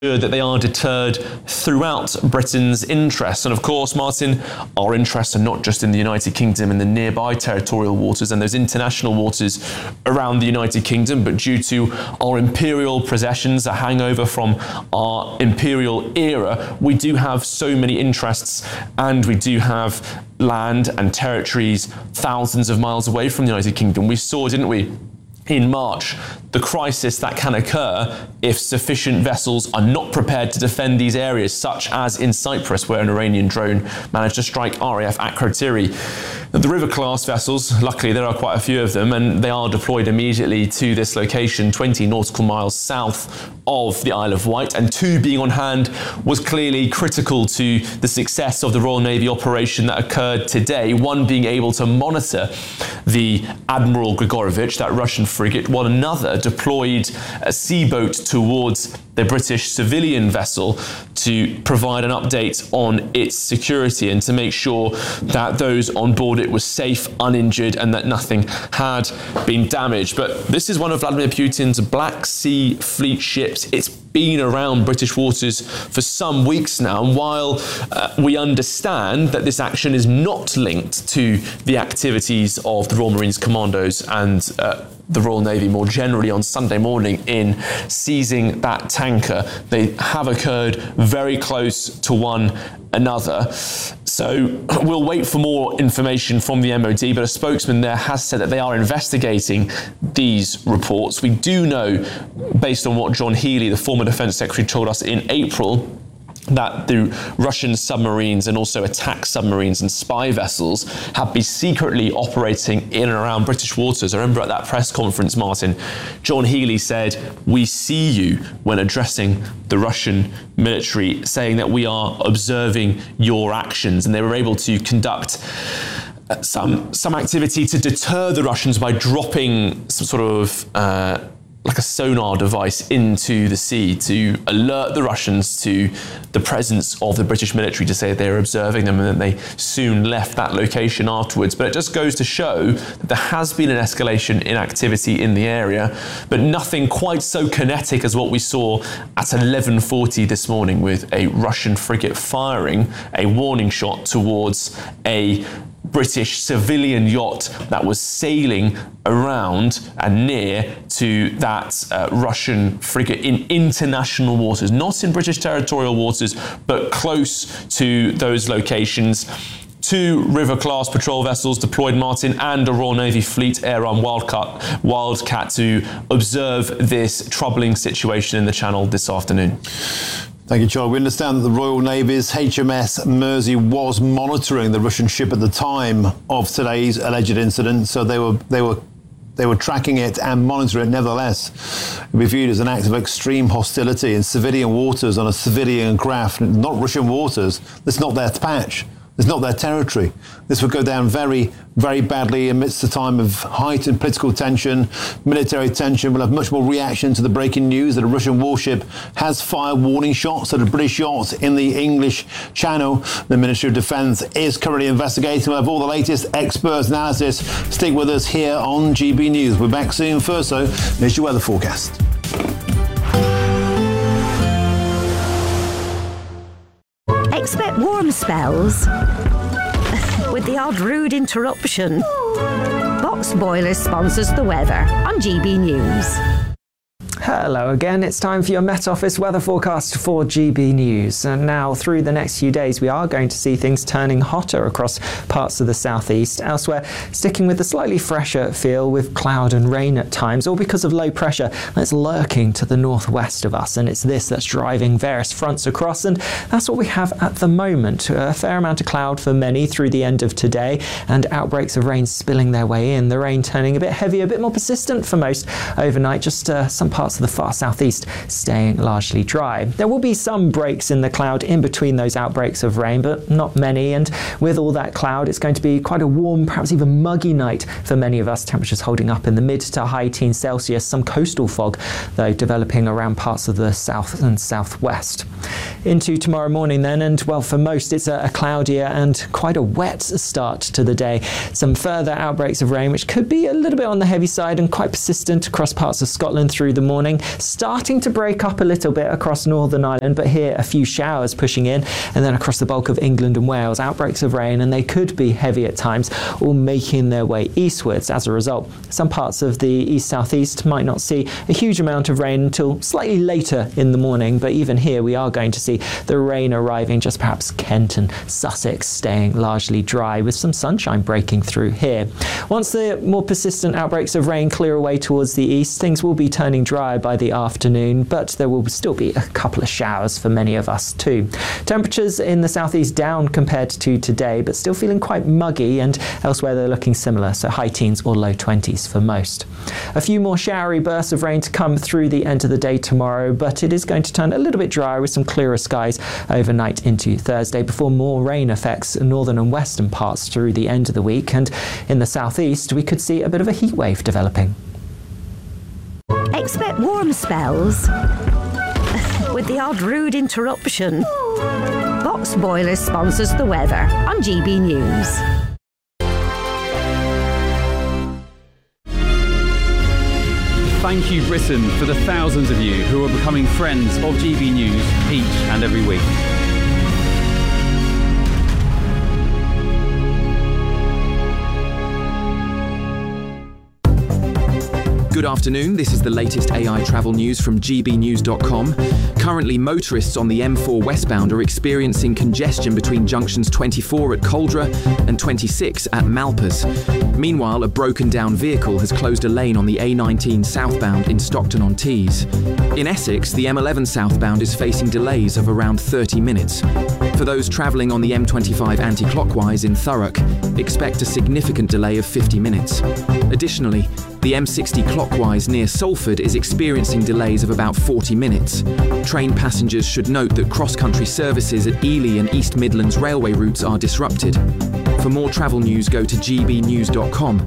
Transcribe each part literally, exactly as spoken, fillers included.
that they are deterred throughout Britain's interests. And of course, Martin, our interests are not just in the United Kingdom and the nearby territorial waters and those international waters around the United Kingdom, but due to our imperial possessions, a hangover from our imperial era, we do have so many interests, and we do have land and territories thousands of miles away from the United Kingdom. We saw, didn't we, in March, the crisis that can occur if sufficient vessels are not prepared to defend these areas, such as in Cyprus, where an Iranian drone managed to strike R A F Akrotiri. The River-class vessels, luckily there are quite a few of them, and they are deployed immediately to this location, twenty nautical miles south of the Isle of Wight, and two being on hand was clearly critical to the success of the Royal Navy operation that occurred today, one being able to monitor the Admiral Grigorovich, that Russian frigate, while another deployed a seaboat towards the British civilian vessel to provide an update on its security and to make sure that those on board it was safe, uninjured, and that nothing had been damaged. But this is one of Vladimir Putin's Black Sea Fleet ships. It's been around British waters for some weeks now, and while uh, we understand that this action is not linked to the activities of the Royal Marines Commandos and uh, the Royal Navy more generally on Sunday morning in seizing that tanker, they have occurred very close to one another. So we'll wait for more information from the M O D, but a spokesman there has said that they are investigating these reports. We do know, based on what John Healey, the former Defence Secretary, told us in April, that the Russian submarines and also attack submarines and spy vessels have been secretly operating in and around British waters. I remember at that press conference, Martin, John Healey said, "We see you," when addressing the Russian military, saying that we are observing your actions, and they were able to conduct some, some activity to deter the Russians by dropping some sort of uh, like a sonar device into the sea to alert the Russians to the presence of the British military, to say they were observing them, and then they soon left that location afterwards. But it just goes to show that there has been an escalation in activity in the area, but nothing quite so kinetic as what we saw at eleven forty this morning, with a Russian frigate firing a warning shot towards a British civilian yacht that was sailing around and near to that uh, Russian frigate in international waters, not in British territorial waters, but close to those locations. Two River-class patrol vessels deployed, Martin, and a Royal Navy Fleet Air Arm Wildcat, Wildcat to observe this troubling situation in the Channel this afternoon. Thank you, Charles. We understand that the Royal Navy's H M S Mersey was monitoring the Russian ship at the time of today's alleged incident, so they were they were they were tracking it and monitoring it. Nevertheless, it would be viewed as an act of extreme hostility in civilian waters on a civilian craft, not Russian waters. That's not their patch. It's not their territory. This would go down very, very badly amidst a time of heightened political tension, military tension. We'll have much more reaction to the breaking news that a Russian warship has fired warning shots at a British yacht in the English Channel. The Ministry of Defence is currently investigating. We'll have all the latest experts' analysis. Stick with us here on G B News. We're back soon. First, though, here's your weather forecast. Expect warm spells with the odd rude interruption. Box Boilers sponsors the weather on G B News. Hello again, it's time for your Met Office weather forecast for G B News. And now, through the next few days, we are going to see things turning hotter across parts of the southeast. Elsewhere, sticking with the slightly fresher feel with cloud and rain at times, all because of low pressure that's lurking to the northwest of us. And it's this that's driving various fronts across, and that's what we have at the moment. A fair amount of cloud for many through the end of today, and outbreaks of rain spilling their way in. The rain turning a bit heavier, a bit more persistent for most overnight, just uh, some parts of the far southeast staying largely dry. There will be some breaks in the cloud in between those outbreaks of rain, but not many, and with all that cloud, it's going to be quite a warm, perhaps even muggy night for many of us. Temperatures holding up in the mid to high teens Celsius, some coastal fog though developing around parts of the south and southwest. into tomorrow morning then, and well, for most it's a, a cloudier and quite a wet start to the day. Some further outbreaks of rain, which could be a little bit on the heavy side and quite persistent across parts of Scotland through the morning, starting to break up a little bit across Northern Ireland, but here a few showers pushing in, and then across the bulk of England and Wales, outbreaks of rain, and they could be heavy at times, all making their way eastwards. As a result, some parts of the east-southeast might not see a huge amount of rain until slightly later in the morning, but even here we are going to see the rain arriving, just perhaps Kent and Sussex staying largely dry with some sunshine breaking through here. Once the more persistent outbreaks of rain clear away towards the east, things will be turning dry by the afternoon, but there will still be a couple of showers for many of us too. Temperatures in the southeast down compared to today, but still feeling quite muggy, and elsewhere they're looking similar, so high teens or low twenties for most. A few more showery bursts of rain to come through the end of the day tomorrow, but it is going to turn a little bit drier with some clearer skies overnight into Thursday before more rain affects northern and western parts through the end of the week, and in the southeast we could see a bit of a heat wave developing. Expect warm spells with the odd rude interruption. Box Boilers sponsors the weather on G B News. Thank you, Britain, for the thousands of you who are becoming friends of G B News each and every week. Good afternoon, this is the latest A I travel news from G B news dot com. Currently, motorists on the M four westbound are experiencing congestion between junctions twenty-four at Coldra and twenty-six at Malpas. Meanwhile, a broken down vehicle has closed a lane on the A nineteen southbound in Stockton-on-Tees. In Essex, the M eleven southbound is facing delays of around thirty minutes. For those travelling on the M twenty-five anti-clockwise in Thurrock, expect a significant delay of fifty minutes. Additionally, the M sixty clockwise near Salford is experiencing delays of about forty minutes. Train passengers should note that cross-country services at Ely and East Midlands railway routes are disrupted. For more travel news, go to G B news dot com.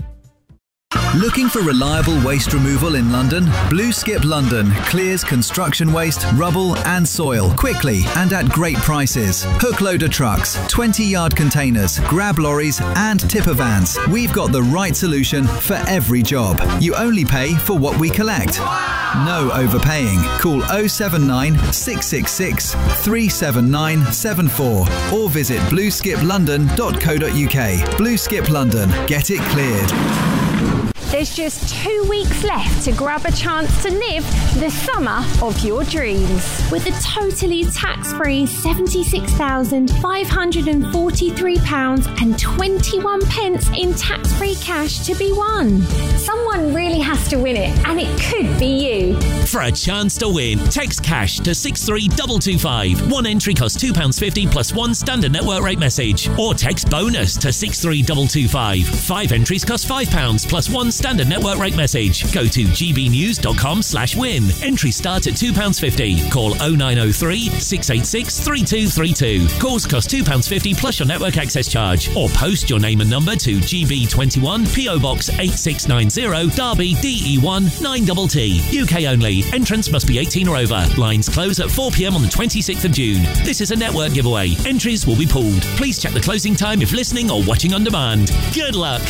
Looking for reliable waste removal in London? Blue Skip London clears construction waste, rubble and soil quickly and at great prices. Hook loader trucks, twenty yard containers, grab lorries and tipper vans. We've got the right solution for every job. You only pay for what we collect. No overpaying. Call oh seven nine, six six six, three seven nine seven four or visit blue skip london dot co dot U K. Blue Skip London. Get it cleared. There's just two weeks left to grab a chance to live the summer of your dreams. With a totally tax-free seventy-six thousand five hundred forty-three pounds and twenty-one pence in tax-free cash to be won. Someone really has to win it, and it could be you. For a chance to win, text cash to six three two two five. One entry costs two pounds fifty plus one standard network rate message. Or text bonus to six three two two five. Five entries cost five pounds plus one standard network rate message. Go to G B news dot com slash win. Entries start at two pounds fifty. Call oh nine oh three, six eight six, three two three two. Calls cost two pounds fifty plus your network access charge. Or post your name and number to G B twenty-one, P O Box eight six nine zero, Derby, D E one nine T T. U K only. Entrance must be eighteen or over. Lines close at four p m on the twenty-sixth of June. This is a network giveaway. Entries will be pulled. Please check the closing time if listening or watching on demand. Good luck.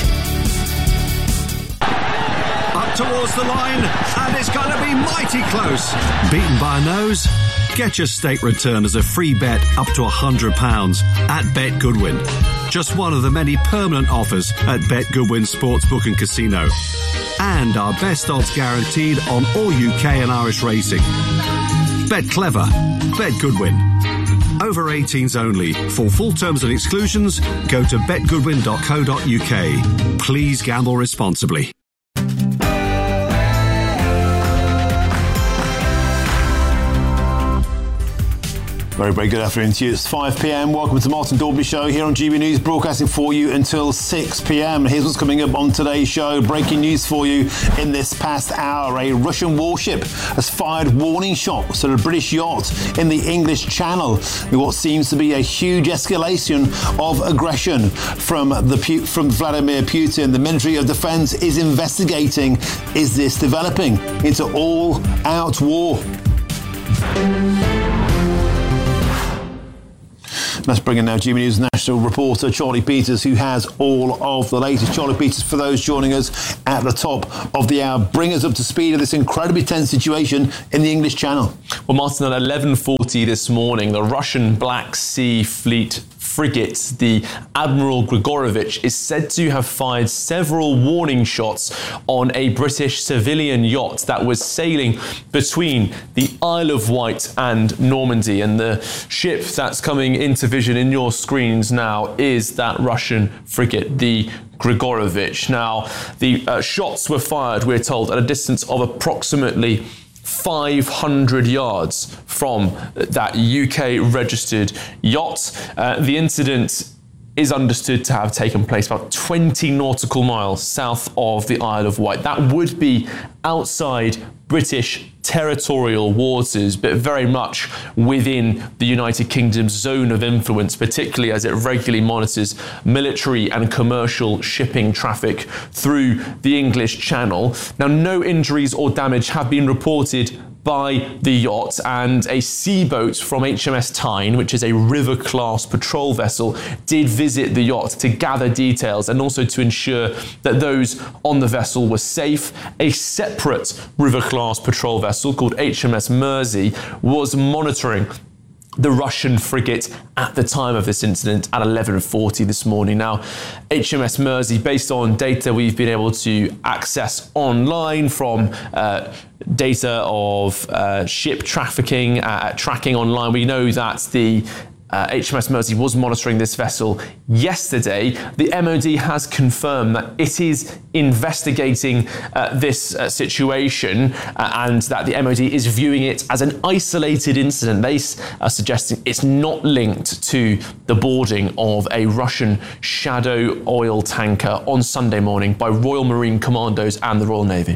Up towards the line, and it's going to be mighty close. Beaten by a nose? Get your stake return as a free bet up to one hundred pounds at Bet Goodwin. Just one of the many permanent offers at Bet Goodwin Sportsbook and Casino. And our best odds guaranteed on all U K and Irish racing. Bet clever. Bet Goodwin. Over eighteens only. For full terms and exclusions, go to bet goodwin dot co dot U K. Please gamble responsibly. Very, very good afternoon to you. It's five p m. Welcome to the Martin Daubney Show here on G B News, broadcasting for you until six p m. Here's what's coming up on today's show. Breaking news for you in this past hour. A Russian warship has fired warning shots at a British yacht in the English Channel, with what seems to be a huge escalation of aggression from the from Vladimir Putin. The Ministry of Defence is investigating. Is this developing into all-out war? Let's bring in now G B News national reporter Charlie Peters, who has all of the latest. Charlie Peters, for those joining us at the top of the hour, bring us up to speed of this incredibly tense situation in the English Channel. Well, Martin, at eleven forty this morning, the Russian Black Sea Fleet frigate, the Admiral Grigorovich, is said to have fired several warning shots on a British civilian yacht that was sailing between the Isle of Wight and Normandy. And the ship that's coming into vision in your screens now is that Russian frigate, the Grigorovich. Now, the uh, shots were fired, we're told, at a distance of approximately five hundred yards from that U K-registered yacht. Uh, the incident is understood to have taken place about twenty nautical miles south of the Isle of Wight. That would be outside British territorial waters, but very much within the United Kingdom's zone of influence, particularly as it regularly monitors military and commercial shipping traffic through the English Channel. Now, no injuries or damage have been reported by the yacht, and a seaboat from H M S Tyne, which is a river-class patrol vessel, did visit the yacht to gather details and also to ensure that those on the vessel were safe. A separate river-class patrol vessel called H M S Mersey was monitoring the Russian frigate at the time of this incident at eleven forty this morning. Now, H M S Mersey, based on data we've been able to access online from uh, data of uh, ship trafficking, uh, tracking online, we know that the Uh, H M S Mersey was monitoring this vessel yesterday. The M O D has confirmed that it is investigating uh, this uh, situation uh, and that the M O D is viewing it as an isolated incident. They are suggesting it's not linked to the boarding of a Russian shadow oil tanker on Sunday morning by Royal Marine Commandos and the Royal Navy.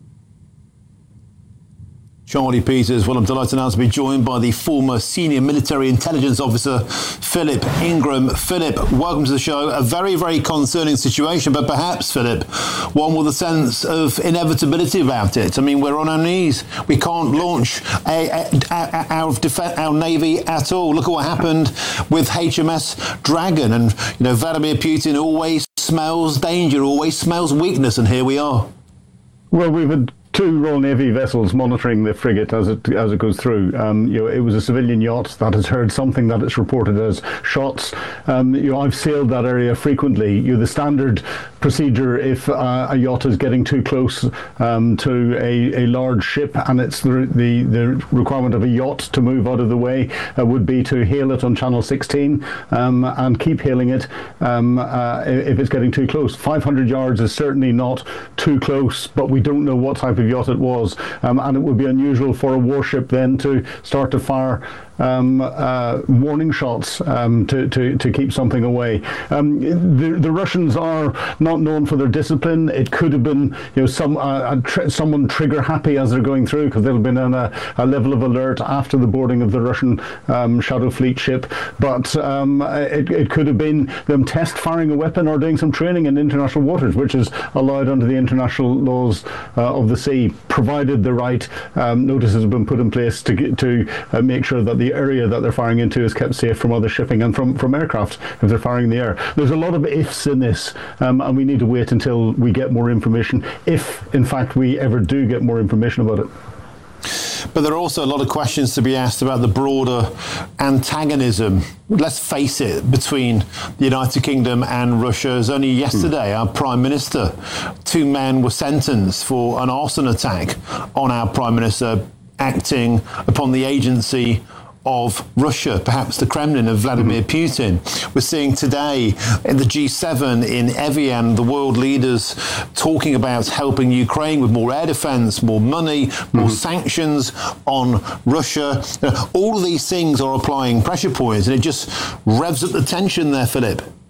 Charlie Peters, well, I'm delighted now to be joined by the former senior military intelligence officer, Philip Ingram. Philip, welcome to the show. A very, very concerning situation, but perhaps, Philip, one with a sense of inevitability about it. I mean, we're on our knees. We can't launch a, a, a, our, def- our Navy at all. Look at what happened with H M S Dragon. And, you know, Vladimir Putin always smells danger, always smells weakness, and here we are. Well, we've had two Royal Navy vessels monitoring the frigate as it as it goes through. Um, you know, it was a civilian yacht that has heard something that it's reported as shots. Um, you know, I've sailed that area frequently. You know, the standard procedure if uh, a yacht is getting too close um, to a, a large ship and it's the, the the requirement of a yacht to move out of the way uh, would be to hail it on channel sixteen um, and keep hailing it um, uh, if it's getting too close. five hundred yards is certainly not too close, but we don't know what type of yacht it was, um, and it would be unusual for a warship then to start to fire um, uh, warning shots um, to, to, to keep something away. Um, the, the Russians are not known for their discipline. It could have been, you know, some uh, a tr- someone trigger happy as they're going through because they'll have been on a, a level of alert after the boarding of the Russian um, Shadow Fleet ship. But um, it, it could have been them test firing a weapon or doing some training in international waters, which is allowed under the international laws uh, of the sea, provided the right um, notices have been put in place to get, to uh, make sure that the area that they're firing into is kept safe from other shipping and from, from aircraft if they're firing in the air. There's a lot of ifs in this, um, and we need to wait until we get more information, if in fact we ever do get more information about it. But there are also a lot of questions to be asked about the broader antagonism, let's face it, between the United Kingdom and Russia. As only yesterday, our Prime Minister, two men were sentenced for an arson attack on our Prime Minister, acting upon the agency of Russia, perhaps the Kremlin of Vladimir Putin. We're seeing today in the G seven in Evian, the world leaders talking about helping Ukraine with more air defense, more money, more mm-hmm. sanctions on Russia. You know, all of these things are applying pressure points, and it just revs up the tension there, Philip.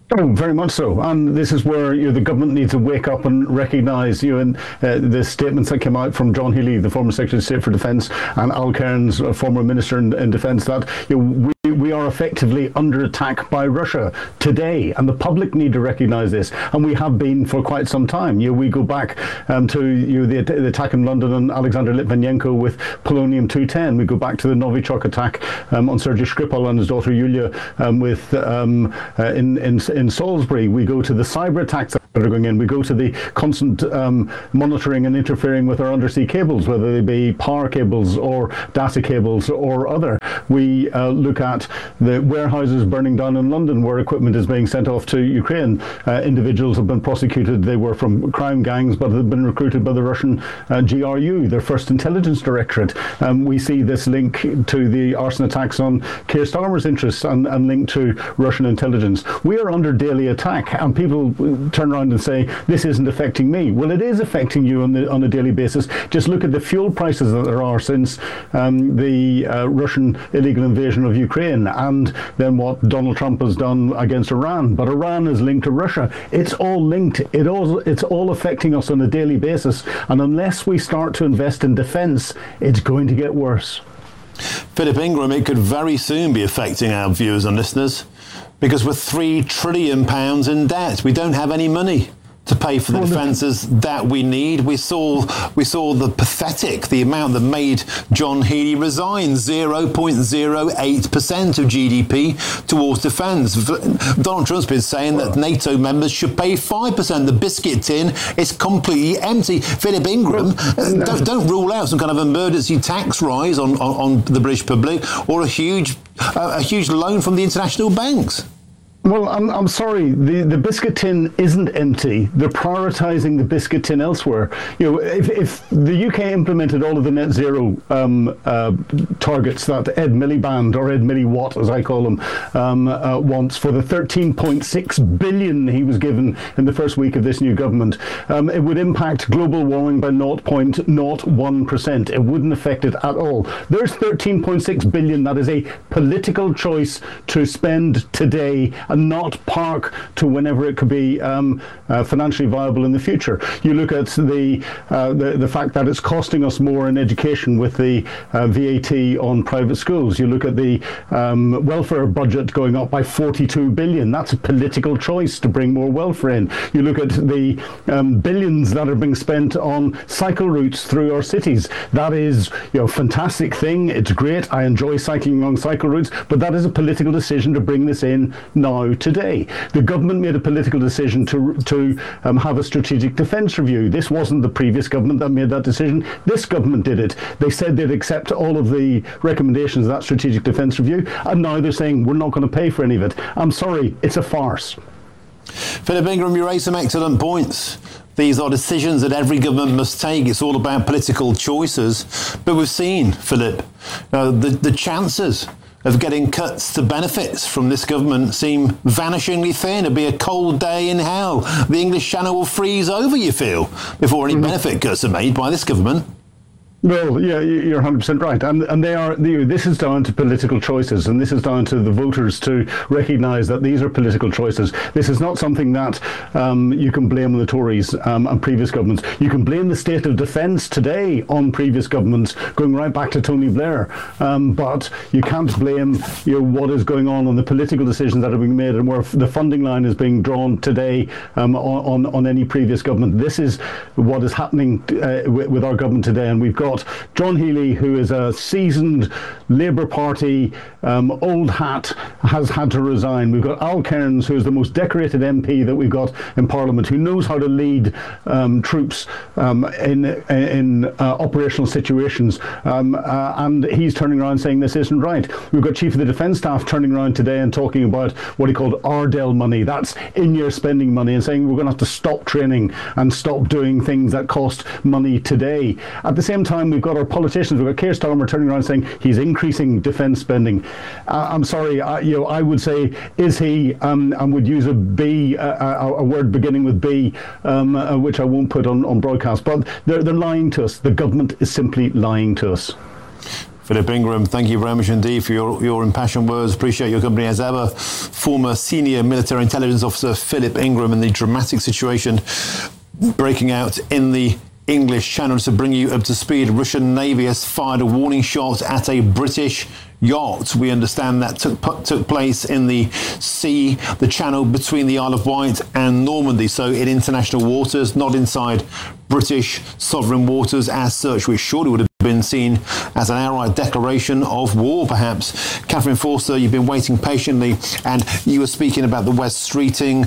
Oh, very much so. And this is where you know, the government needs to wake up and recognise, you know, in uh, the statements that came out from John Healey, the former Secretary of State for Defence, and Al Cairns, a former Minister in, in Defence, that you know, we, we are effectively under attack by Russia today. And the public need to recognise this. And we have been for quite some time. You know, we go back um, to you know, the, the attack in London on Alexander Litvinenko with polonium two ten. We go back to the Novichok attack um, on Sergei Skripal and his daughter Yulia um, with um, uh, in, in, in In Salisbury. We go to the cyber attacks that are going in. We go to the constant um, monitoring and interfering with our undersea cables, whether they be power cables or data cables or other. We uh, look at the warehouses burning down in London where equipment is being sent off to Ukraine. Uh, individuals have been prosecuted. They were from crime gangs, but have been recruited by the Russian uh, G R U, their first intelligence directorate. Um, we see this link to the arson attacks on Keir Starmer's interests and, and linked to Russian intelligence. We are under daily attack, and people turn around and say this isn't affecting me. Well, it is affecting you on the on a daily basis. Just look at the fuel prices that there are since um, the uh, Russian illegal invasion of Ukraine, and then what Donald Trump has done against Iran. But Iran is linked to Russia. It's all linked. It all it's all affecting us on a daily basis. And unless we start to invest in defence, it's going to get worse. Philip Ingram, it could very soon be affecting our viewers and listeners, because we're three trillion pounds in debt. We don't have any money to pay for the well, defences that we need. We saw we saw the pathetic, the amount that made John Healey resign, zero point zero eight percent of G D P towards defence. Donald Trump's been saying that NATO members should pay five percent. The biscuit tin is completely empty. Philip Ingram, well, no. don't, don't rule out some kind of emergency tax rise on, on, on the British public, or a huge, uh, a huge loan from the international banks. Well, I'm I'm sorry. The the biscuit tin isn't empty. They're prioritising the biscuit tin elsewhere. You know, if if the U K implemented all of the net zero um, uh, targets that Ed Miliband, or Ed Milliwatt as I call him, um, uh, wants for the thirteen point six billion he was given in the first week of this new government, um, it would impact global warming by zero point zero one percent. It wouldn't affect it at all. There's thirteen point six billion. That is a political choice to spend today, and not park to whenever it could be um, uh, financially viable in the future. You look at the, uh, the the fact that it's costing us more in education with the uh, V A T on private schools. You look at the um, welfare budget going up by forty-two billion. That's a political choice to bring more welfare in. You look at the um, billions that are being spent on cycle routes through our cities. That is, you know, a fantastic thing. It's great. I enjoy cycling along cycle routes, but that is a political decision to bring this in now. Today, the government made a political decision to to um, have a strategic defence review. This wasn't the previous government that made that decision. This government did it. They said they'd accept all of the recommendations of that strategic defence review, and now they're saying we're not going to pay for any of it. I'm sorry, it's a farce. Philip Ingram, you raised some excellent points. These are decisions that every government must take. It's all about political choices. But we've seen, Philip, uh, the, the chances of getting cuts to benefits from this government seem vanishingly thin. It'll be a cold day in hell. The English Channel will freeze over, you feel, before any mm-hmm. benefit cuts are made by this government. Well, yeah, you're one hundred percent right. And and they are. This is down to political choices, and this is down to the voters to recognise that these are political choices. This is not something that um, you can blame on the Tories um, and previous governments. You can blame the state of defence today on previous governments, going right back to Tony Blair. Um, but you can't blame you know, what is going on on the political decisions that are being made and where the funding line is being drawn today um, on, on, on any previous government. This is what is happening uh, with, with our government today, and we've got John Healey, who is a seasoned Labour Party um, old hat, has had to resign. We've got Al Cairns, who is the most decorated M P that we've got in Parliament, who knows how to lead um, troops um, in in uh, operational situations, um, uh, and he's turning around saying this isn't right. We've got Chief of the Defence Staff turning around today and talking about what he called Ardell money. That's in-year spending money, and saying we're going to have to stop training and stop doing things that cost money today. At the same time, we've got our politicians. We've got Keir Starmer turning around saying he's increasing defence spending. Uh, I'm sorry, I, you know, I would say, is he? Um, and would use a B, uh, a, a word beginning with B, um, uh, which I won't put on, on broadcast. But they're they're lying to us. The government is simply lying to us. Philip Ingram, thank you very much indeed for your, your impassioned words. Appreciate your company as ever. Former senior military intelligence officer Philip Ingram, in the dramatic situation breaking out in the English Channel. To bring you up to speed, Russian Navy has fired a warning shot at a British yacht. We understand that took took place in the sea, the channel between the Isle of Wight and Normandy, so in international waters, not inside British sovereign waters as such, which surely would have been seen as an outright declaration of war, perhaps. Catherine Forster, you've been waiting patiently, and you were speaking about the West Streeting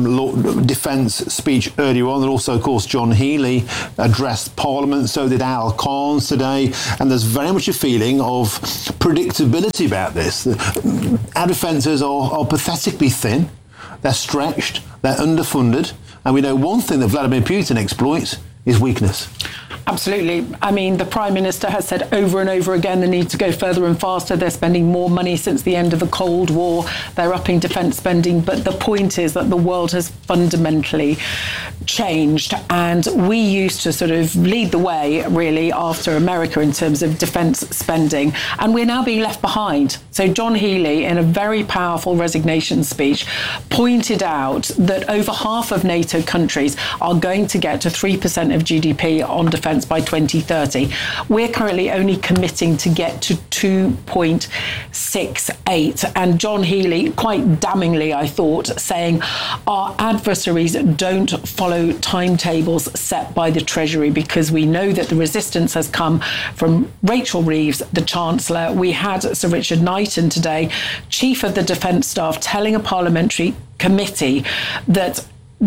um, defence speech earlier on, and also, of course, John Healey addressed Parliament, so did Al Carnes today, and there's very much a feeling of predictability about this. Our defences are, are pathetically thin, they're stretched, they're underfunded, and we know one thing that Vladimir Putin exploits is weakness. Absolutely. I mean, the Prime Minister has said over and over again the need to go further and faster. They're spending more money since the end of the Cold War. They're upping defence spending. But the point is that the world has fundamentally changed. And we used to sort of lead the way, really, after America in terms of defence spending. And we're now being left behind. So John Healey, in a very powerful resignation speech, pointed out that over half of NATO countries are going to get to three percent of G D P on defence by twenty thirty. We're currently only committing to get to two point six eight. And John Healey, quite damningly, I thought, saying our adversaries don't follow timetables set by the Treasury, because we know that the resistance has come from Rachel Reeves, the Chancellor. We had Sir Richard Knighton today, Chief of the Defence Staff, telling a parliamentary committee that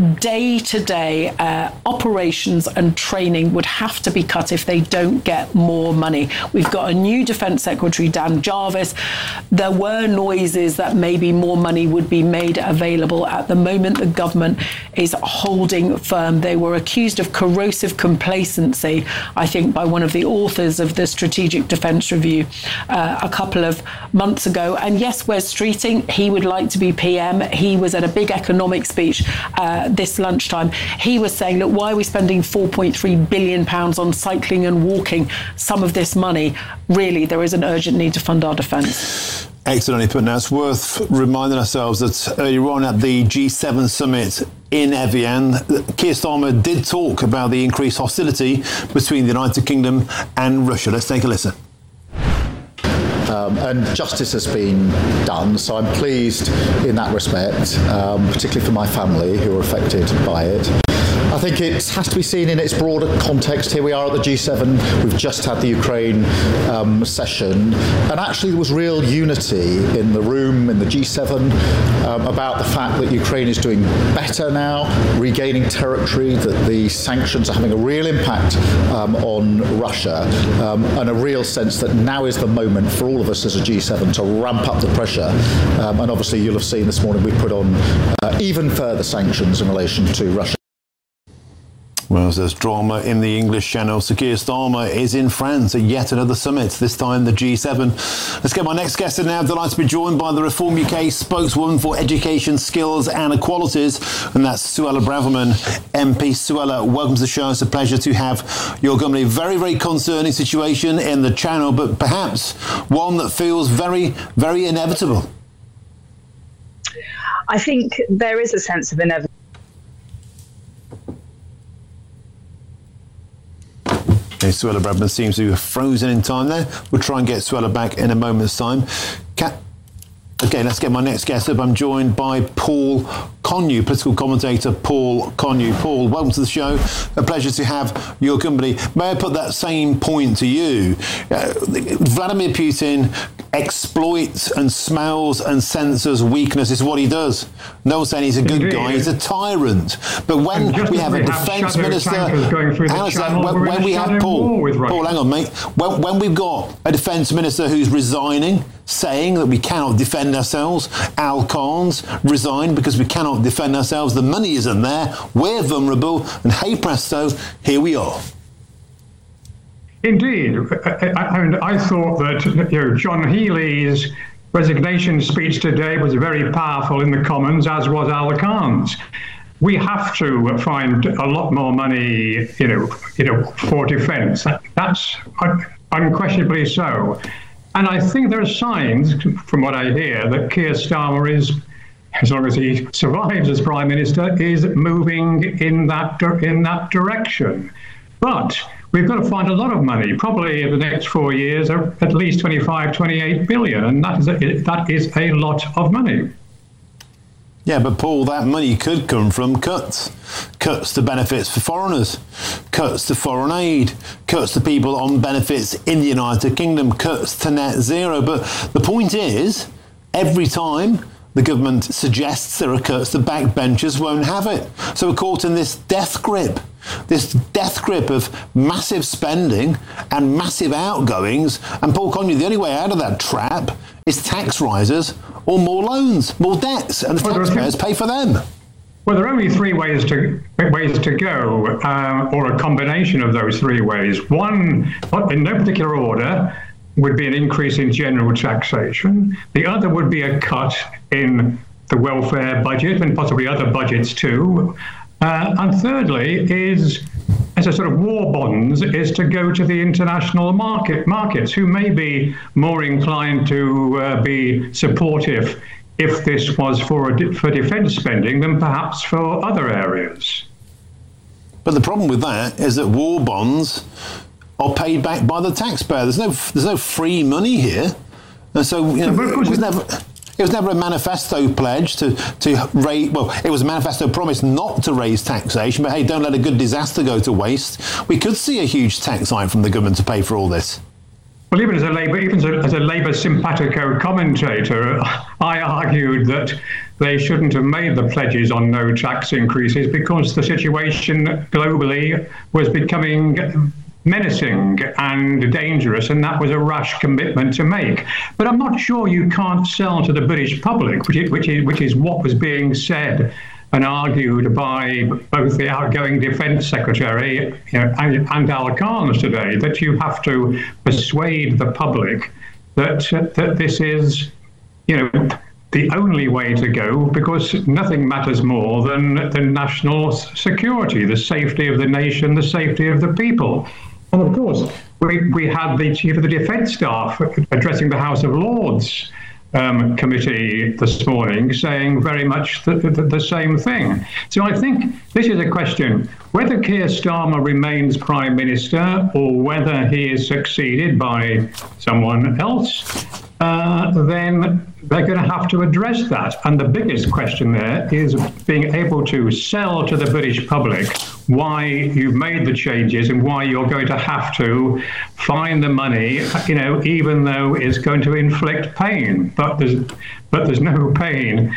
day-to-day uh, operations and training would have to be cut if they don't get more money. We've got a new Defence Secretary, Dan Jarvis. There were noises that maybe more money would be made available. At the moment, the government is holding firm. They were accused of corrosive complacency, I think, by one of the authors of the Strategic Defence Review uh, a couple of months ago. And yes, Wes Streeting, he would like to be P M. He was at a big economic speech uh, this lunchtime. He was saying, look, why are we spending four point three billion pounds on cycling and walking? Some of this money, really, there is an urgent need to fund our defence. Excellently put. Now, it's worth reminding ourselves that earlier on at the G seven summit in Evian, Keir Starmer did talk about the increased hostility between the United Kingdom and Russia. Let's take a listen. Um, and justice has been done, so I'm pleased in that respect, um, particularly for my family who are affected by it. I think it has to be seen in its broader context. Here we are at the G seven. We've just had the Ukraine um, session, and actually there was real unity in the room, in the G seven, um, about the fact that Ukraine is doing better now, regaining territory, that the sanctions are having a real impact um, on Russia, um, and a real sense that now is the moment for all of us as a G seven to ramp up the pressure. Um, and obviously you'll have seen this morning we put on uh, even further sanctions in relation to Russia. Well, there's drama in the English Channel. Sir Keir Starmer is in France at yet another summit, this time the G seven. Let's get my next guest in now. Delighted to be joined by the Reform U K spokeswoman for education, skills and equalities, and that's Suella Braverman, M P. Suella, welcome to the show. It's a pleasure to have your company. Very, very concerning situation in the Channel, but perhaps one that feels very, very inevitable. I think there is a sense of inevitability. Okay, Suella Braverman seems to have frozen in time there. We'll try and get Suella back in a moment's time. Cat- Okay, let's get my next guest up. I'm joined by Paul Connew, political commentator Paul Connew. Paul, welcome to the show. A pleasure to have your company. May I put that same point to you? Uh, Vladimir Putin exploits and smells and censors weakness. Is what he does. No one's saying he's a good Indeed. guy. He's a tyrant. But when we have a defence minister, Alistair, when, when we have Paul, Paul, hang on, mate. When, when we've got a defence minister who's resigning, saying that we cannot defend ourselves, Al Carnes resigned because we cannot defend ourselves. The money isn't there. We're vulnerable, and hey presto, here we are. Indeed, and I, I thought that you know John Healey's resignation speech today was very powerful in the Commons, as was Al Carnes. We have to find a lot more money, you know, you know, for defence. That, that's unquestionably so. And I think there are signs, from what I hear, that Keir Starmer is, as long as he survives as Prime Minister, is moving in that in that direction. But we've got to find a lot of money, probably in the next four years, at least twenty-five, twenty-eight billion, and that is a, that is a lot of money. Yeah, but Paul, that money could come from cuts. Cuts to benefits for foreigners, cuts to foreign aid, cuts to people on benefits in the United Kingdom, cuts to net zero. But the point is, every time the government suggests there are cuts, the backbenchers won't have it. So we're caught in this death grip, this death grip of massive spending and massive outgoings. And Paul Conroy, the only way out of that trap is tax rises or more loans, more debts, and the taxpayers pay for them. Well, there are only three ways to ways to go, uh, or a combination of those three ways. One, in no particular order, would be an increase in general taxation. The other would be a cut in the welfare budget and possibly other budgets too. Uh, and thirdly is, as a sort of war bonds, is to go to the international market markets, who may be more inclined to uh, be supportive if this was for a, for defence spending than perhaps for other areas. But the problem with that is that war bonds are paid back by the taxpayer. There's no there's no free money here, and so you know, it was never. It was never a manifesto pledge to, to raise, well, it was a manifesto promise not to raise taxation, but hey, don't let a good disaster go to waste. We could see a huge tax hike from the government to pay for all this. Well, even as a Labour, even as a Labour simpatico commentator, I argued that they shouldn't have made the pledges on no tax increases because the situation globally was becoming menacing and dangerous, and that was a rash commitment to make. But I'm not sure you can't sell to the British public, which is, which is, which is what was being said and argued by both the outgoing Defence Secretary, you know, and, and Al Khan's today, that you have to persuade the public that uh, that this is, you know, the only way to go, because nothing matters more than, than national security, the safety of the nation, the safety of the people. And of course, we, we had the Chief of the Defence Staff addressing the House of Lords um, committee this morning, saying very much the, the, the same thing. So I think this is a question, whether Keir Starmer remains Prime Minister or whether he is succeeded by someone else, uh, then they're going to have to address that. And the biggest question there is being able to sell to the British public why you've made the changes and why you're going to have to find the money, you know, even though it's going to inflict pain. But there's but there's no pain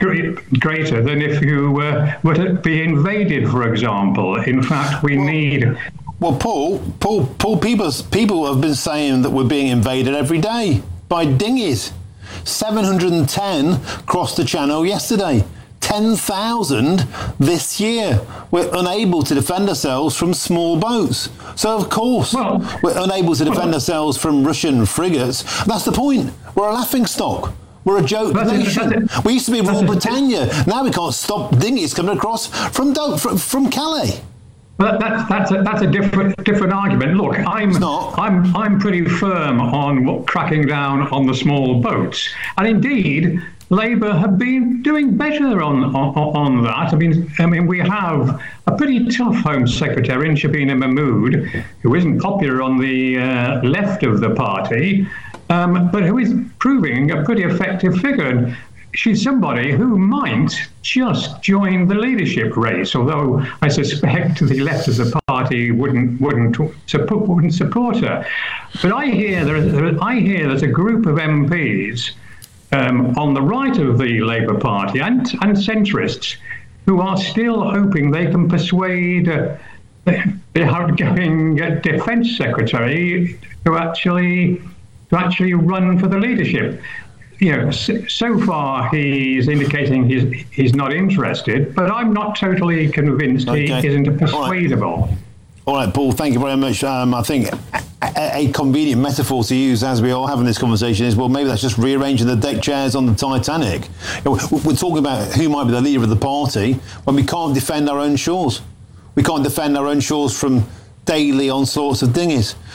greater than if you uh, were to be invaded, for example. In fact, we well, need... Well, Paul, Paul, Paul, people, people have been saying that we're being invaded every day by dinghies. seven hundred ten crossed the channel yesterday. ten thousand this year. We're unable to defend ourselves from small boats. So, of course, well, we're unable to defend well, ourselves from Russian frigates. That's the point. We're a laughingstock. We're a joke nation. It, we used to be Royal Britannia. Now we can't stop dinghies coming across from from, from Calais. Well, that's that's a, that's a different different argument. Look, I'm I'm I'm pretty firm on what, cracking down on the small boats, and indeed, Labour have been doing better on, on on that. I mean, I mean, we have a pretty tough Home Secretary in Shabina Mahmood, who isn't popular on the uh, left of the party, um, but who is proving a pretty effective figure. And she's somebody who might just join the leadership race, although I suspect the left of the party wouldn't wouldn't support wouldn't support her. But I hear there, there I hear there's a group of M Ps um, on the right of the Labour Party and and centrists who are still hoping they can persuade uh, the, the outgoing Defence Secretary to actually to actually run for the leadership. You know, so far he's indicating he's he's not interested, but I'm not totally convinced okay. he isn't persuadable. All right. All right, Paul, thank you very much. Um, I think a, a convenient metaphor to use as we are having this conversation is, well, maybe that's just rearranging the deck chairs on the Titanic. You know, we're talking about who might be the leader of the party when we can't defend our own shores. We can't defend our own shores from daily onslaughts of dinghies.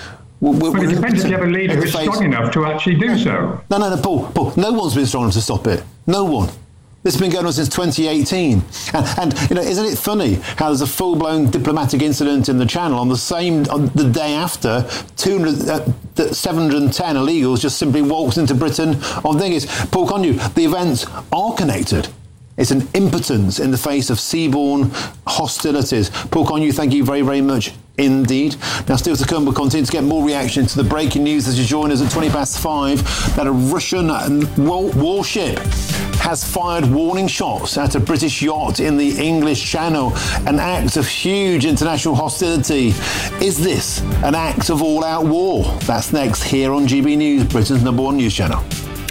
We're, but it depends if you have a leader who's strong enough to actually do so. No, no, no, Paul, Paul, no one's been strong enough to stop it. No one. This has been going on since twenty eighteen. And, and you know, isn't it funny how there's a full-blown diplomatic incident in the Channel on the same, on the day after, two hundred, uh, seven hundred ten illegals just simply walked into Britain on things. Paul Connew, the events are connected. It's an impotence in the face of seaborne hostilities. Paul Connew, thank you very, very much indeed. Now, still to come, we'll continue to get more reaction to the breaking news as you join us at twenty past five that a Russian warship has fired warning shots at a British yacht in the English Channel, an act of huge international hostility. Is this an act of all-out war? That's next here on G B News, Britain's number one news channel.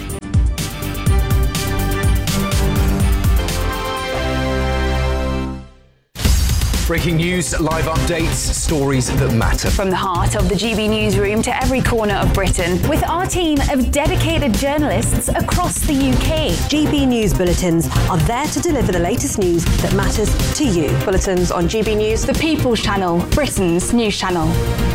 Breaking news, live updates, stories that matter. From the heart of the G B newsroom to every corner of Britain, with our team of dedicated journalists across the U K. G B News Bulletins are there to deliver the latest news that matters to you. Bulletins on G B News, the People's Channel, Britain's news channel.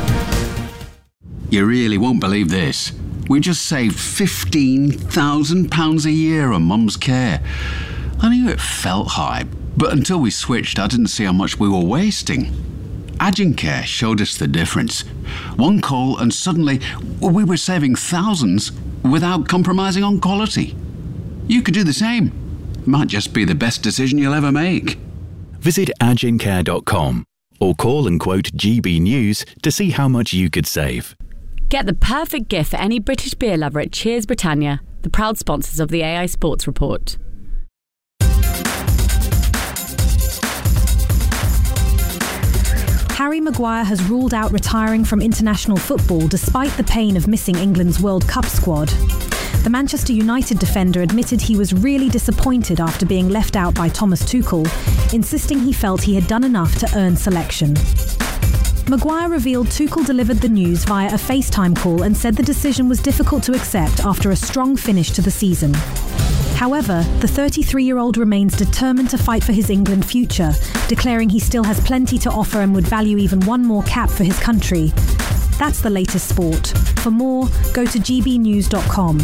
You really won't believe this. We just saved fifteen thousand pounds a year on Mum's care. I knew it felt high, but until we switched, I didn't see how much we were wasting. Agincare showed us the difference. One call and suddenly we were saving thousands without compromising on quality. You could do the same. Might just be the best decision you'll ever make. Visit agincare dot com or call and quote G B News to see how much you could save. Get the perfect gift for any British beer lover at Cheers Britannia, the proud sponsors of the A I Sports Report. Harry Maguire has ruled out retiring from international football despite the pain of missing England's World Cup squad. The Manchester United defender admitted he was really disappointed after being left out by Thomas Tuchel, insisting he felt he had done enough to earn selection. Maguire revealed Tuchel delivered the news via a FaceTime call and said the decision was difficult to accept after a strong finish to the season. However, the thirty-three-year-old remains determined to fight for his England future, declaring he still has plenty to offer and would value even one more cap for his country. That's the latest sport. For more, go to g b news dot com.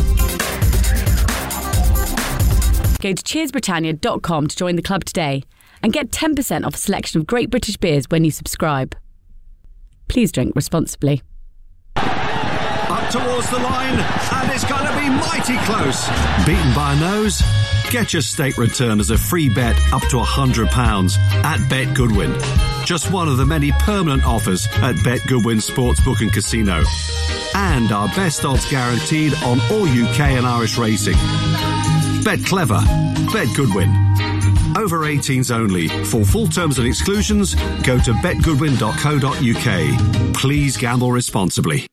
Go to cheers britannia dot com to join the club today and get ten percent off a selection of great British beers when you subscribe. Please drink responsibly. Up towards the line, and it's going to be mighty close. Beaten by a nose? Get your stake return as a free bet up to one hundred pounds at Bet Goodwin. Just one of the many permanent offers at Bet Goodwin Sportsbook and Casino. And our best odds guaranteed on all U K and Irish racing. Bet clever. Bet Goodwin. Over eighteens only. For full terms and exclusions, go to bet goodwin dot co dot u k. Please gamble responsibly.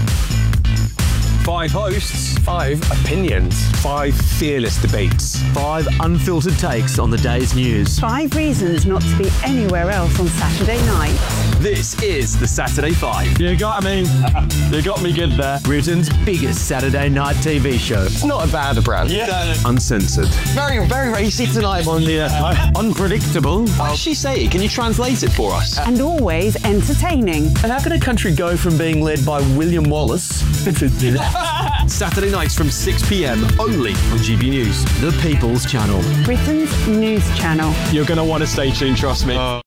Five hosts, five opinions, five fearless debates, five unfiltered takes on the day's news. Five reasons not to be anywhere else on Saturday night. This is the Saturday Five. You got me. You got me good there. Britain's biggest Saturday night T V show. It's not a bad brand. Yeah. Uncensored. Very, very racy tonight. On the uh, unpredictable. What does she say? Can you translate it for us? And always entertaining. And how can a country go from being led by William Wallace Saturday nights from six p.m. only on G B News, the People's Channel. Britain's news channel. You're going to want to stay tuned, trust me. Uh.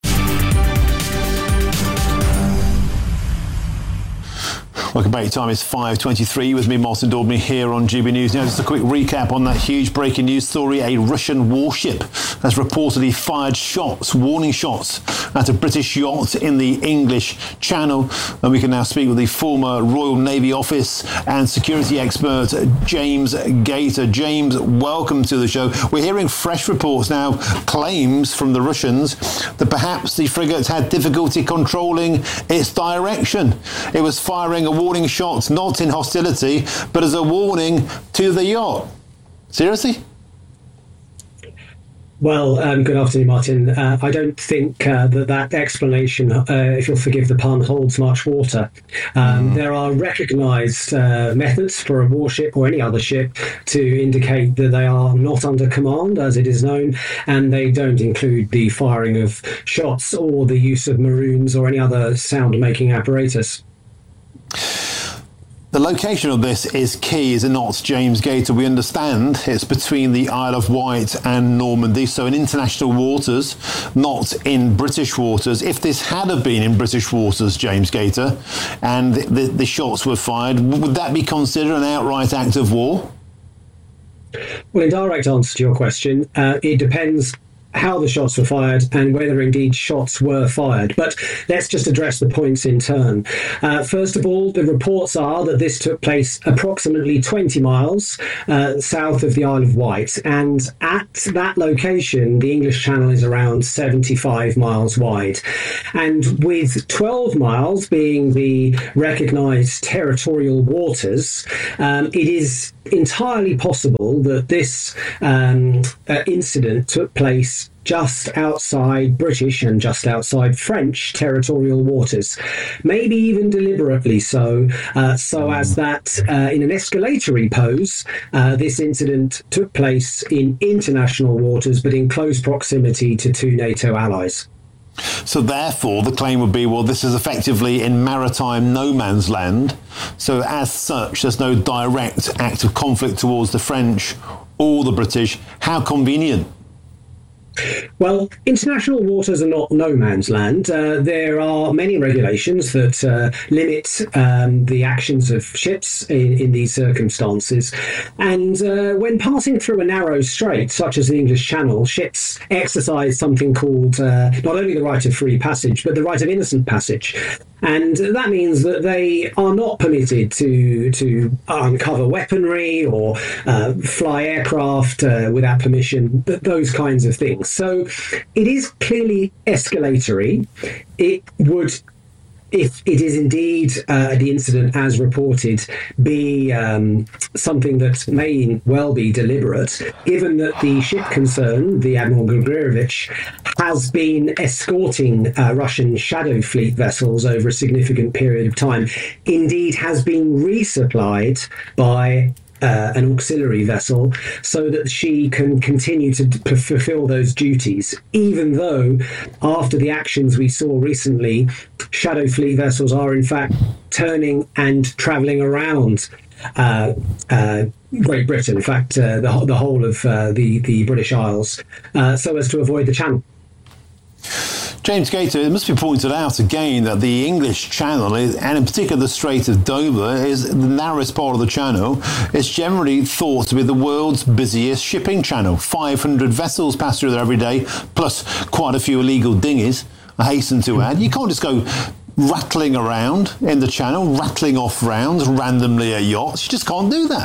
Welcome back. Time is five twenty-three with me, Martin Daubney, here on G B News. Now, just a quick recap on that huge breaking news story. A Russian warship has reportedly fired shots, warning shots, at a British yacht in the English Channel. And we can now speak with the former Royal Navy Office and security expert, James Gator. James, welcome to the show. We're hearing fresh reports now, claims from the Russians that perhaps the frigate had difficulty controlling its direction. It was firing a warning shots not in hostility, but as a warning to the yacht. Seriously? Well, um, good afternoon, Martin. Uh, I don't think uh, that that explanation, uh, if you'll forgive the pun, holds much water. Um, mm. There are recognised uh, methods for a warship or any other ship to indicate that they are not under command, as it is known, and they don't include the firing of shots or the use of maroons or any other sound-making apparatus. The location of this is key, is it not, James Gator? We understand it's between the Isle of Wight and Normandy, so in international waters, not in British waters. If this had have been in British waters, James Gator, and the, the shots were fired, would that be considered an outright act of war? Well, in direct answer to your question, uh, it depends how the shots were fired and whether indeed shots were fired. But let's just address the points in turn. Uh, first of all, the reports are that this took place approximately twenty miles uh, south of the Isle of Wight. And at that location, the English Channel is around seventy-five miles wide. And with twelve miles being the recognised territorial waters, um, it is entirely possible that this um, uh, incident took place just outside British and just outside French territorial waters, maybe even deliberately so, uh, so as that uh, in an escalatory pose, uh, this incident took place in international waters, but in close proximity to two NATO allies. So therefore, the claim would be, well, this is effectively in maritime no man's land. So as such, there's no direct act of conflict towards the French or the British. How convenient. Well, international waters are not no man's land. Uh, there are many regulations that uh, limit um, the actions of ships in, in these circumstances. And uh, when passing through a narrow strait, such as the English Channel, ships exercise something called uh, not only the right of free passage, but the right of innocent passage. And that means that they are not permitted to to uncover weaponry or uh, fly aircraft uh, without permission, those kinds of things. So it is clearly escalatory. It would, if it is indeed uh, the incident as reported, be um, something that may well be deliberate, given that the ship concerned, the Admiral Grigorievich, has been escorting uh, Russian Shadow Fleet vessels over a significant period of time, indeed has been resupplied by Uh, an auxiliary vessel so that she can continue to d- fulfill those duties, even though after the actions we saw recently, Shadow Fleet vessels are in fact turning and travelling around uh, uh, Great Britain, in fact uh, the, the whole of uh, the, the British Isles, uh, so as to avoid the Channel. James Gator, it must be pointed out again that the English Channel, is, and in particular the Strait of Dover, is the narrowest part of the channel. It's generally thought to be the world's busiest shipping channel. five hundred vessels pass through there every day, plus quite a few illegal dinghies, I hasten to add. You can't just go rattling around in the channel, rattling off rounds randomly at yachts. You just can't do that.